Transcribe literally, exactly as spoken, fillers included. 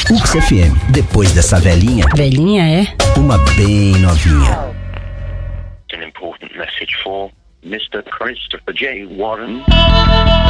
U F F M, depois dessa velhinha, Velhinha é? uma bem novinha. An important message for mister Christopher J. Warren.